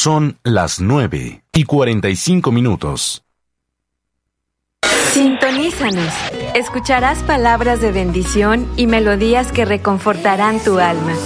Son las 9:45. Sintonízanos. Escucharás palabras de bendición y melodías que reconfortarán tu alma.